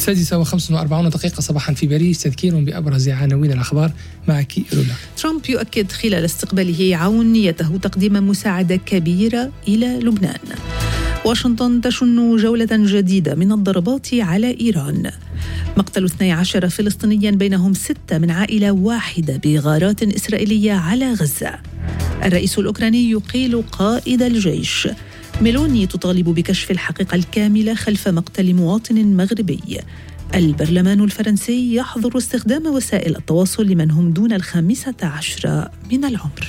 6:45 صباحا في باريس. تذكير بأبرز عناوين الأخبار معك رولا. ترامب يؤكد خلال استقباله عونيته تقديم مساعدة كبيرة إلى لبنان. واشنطن تشن جولة جديدة من الضربات على إيران. مقتل 12 فلسطينيا بينهم 6 من عائلة واحدة بغارات إسرائيلية على غزة. الرئيس الأوكراني يقيل قائد الجيش. ميلوني تطالب بكشف الحقيقة الكاملة خلف مقتل مواطن مغربي. البرلمان الفرنسي يحظر استخدام وسائل التواصل لمن هم دون 15 من العمر.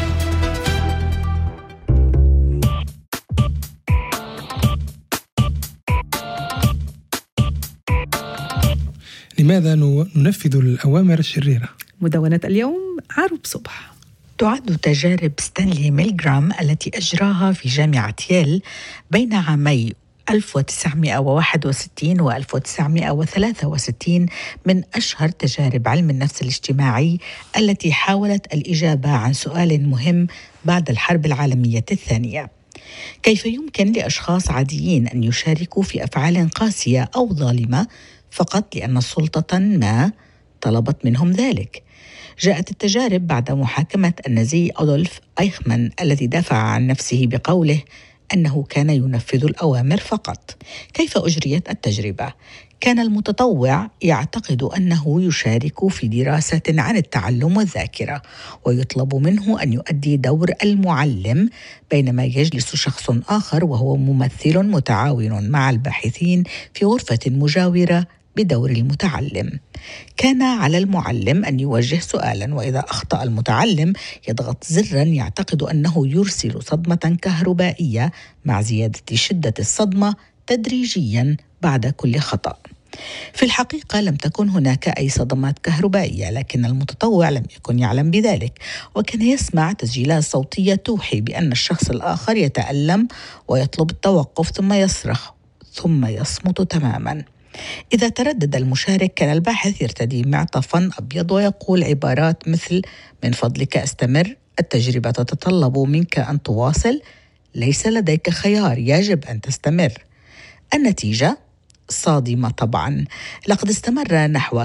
لماذا ننفذ الأوامر الشريرة؟ مدونة اليوم عروب صبح. تعد تجارب ستانلي ميلغرام التي أجراها في جامعة ييل بين عامي 1961 و 1963 من أشهر تجارب علم النفس الاجتماعي التي حاولت الإجابة عن سؤال مهم بعد الحرب العالمية الثانية: كيف يمكن لأشخاص عاديين أن يشاركوا في أفعال قاسية أو ظالمة فقط لأن سلطة ما طلبت منهم ذلك؟ جاءت التجارب بعد محاكمة النازي أدولف أيخمان الذي دافع عن نفسه بقوله أنه كان ينفذ الأوامر فقط. كيف أجريت التجربة؟ كان المتطوع يعتقد أنه يشارك في دراسة عن التعلم والذاكرة، ويطلب منه أن يؤدي دور المعلم، بينما يجلس شخص آخر وهو ممثل متعاون مع الباحثين في غرفة مجاورة بدور المتعلم. كان على المعلم أن يوجه سؤالا، وإذا أخطأ المتعلم يضغط زرا يعتقد أنه يرسل صدمة كهربائية مع زيادة شدة الصدمة تدريجيا بعد كل خطأ. في الحقيقة لم تكن هناك أي صدمات كهربائية، لكن المتطوع لم يكن يعلم بذلك، وكان يسمع تسجيلات صوتية توحي بأن الشخص الآخر يتألم ويطلب التوقف، ثم يصرخ ثم يصمت تماما. إذا تردد المشارك كان الباحث يرتدي معطفا أبيض ويقول عبارات مثل: من فضلك استمر، التجربة تتطلب منك أن تواصل، ليس لديك خيار، يجب أن تستمر. النتيجة صادمة طبعا. لقد استمر نحو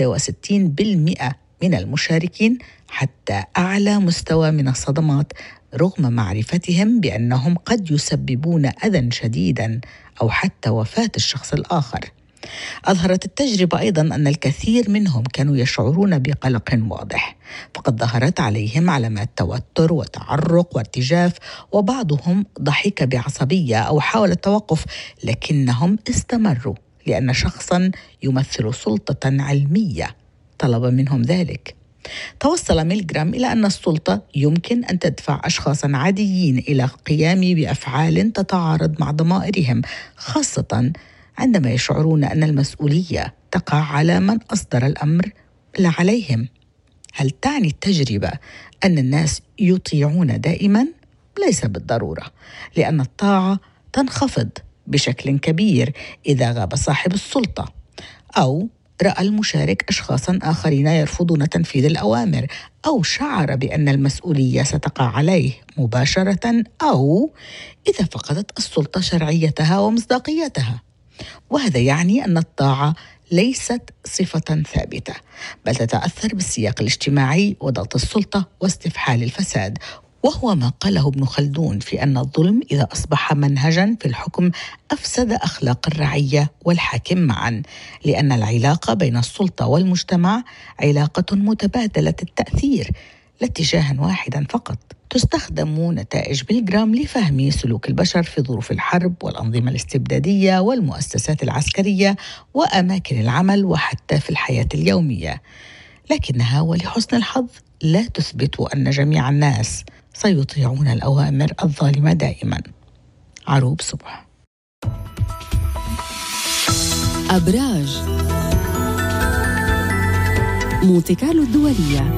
65% من المشاركين حتى أعلى مستوى من الصدمات، رغم معرفتهم بأنهم قد يسببون أذى شديدا أو حتى وفاة الشخص الآخر. أظهرت التجربة أيضا أن الكثير منهم كانوا يشعرون بقلق واضح، فقد ظهرت عليهم علامات توتر وتعرق وارتجاف، وبعضهم ضحك بعصبية أو حاول التوقف، لكنهم استمروا لأن شخصا يمثل سلطة علمية طلب منهم ذلك. توصل ميلغرام إلى أن السلطة يمكن أن تدفع أشخاصا عاديين إلى القيام بأفعال تتعارض مع ضمائرهم، خاصة عندما يشعرون أن المسؤولية تقع على من أصدر الأمر لا عليهم. هل تعني التجربة أن الناس يطيعون دائما؟ ليس بالضرورة، لأن الطاعة تنخفض بشكل كبير إذا غاب صاحب السلطة، أو رأى المشارك أشخاصا آخرين يرفضون تنفيذ الأوامر، أو شعر بأن المسؤولية ستقع عليه مباشرة، أو إذا فقدت السلطة شرعيتها ومصداقيتها. وهذا يعني أن الطاعة ليست صفة ثابتة، بل تتأثر بالسياق الاجتماعي وضغط السلطة واستفحال الفساد، وهو ما قاله ابن خلدون في أن الظلم إذا أصبح منهجا في الحكم أفسد أخلاق الرعية والحاكم معا، لأن العلاقة بين السلطة والمجتمع علاقة متبادلة التأثير لا اتجاها واحدا فقط. تستخدم نتائج ميلغرام لفهم سلوك البشر في ظروف الحرب والأنظمة الاستبدادية والمؤسسات العسكرية وأماكن العمل وحتى في الحياة اليومية، لكنها ولحسن الحظ لا تثبت أن جميع الناس سيطيعون الأوامر الظالمة دائما. عروب صبح. أبراج مونتي كارلو الدولية.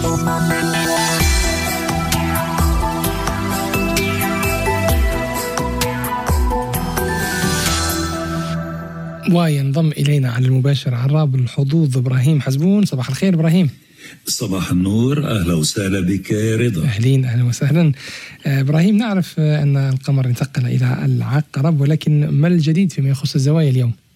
وينضم إلينا على المباشر عراب الحظوظ إبراهيم حزبون. صباح الخير إبراهيم. صباح النور، أهلا وسهلا بك رضا. أهلا وسهلا إبراهيم. نعرف أن القمر انتقل إلى العقرب، ولكن ما الجديد فيما يخص الزوايا اليوم؟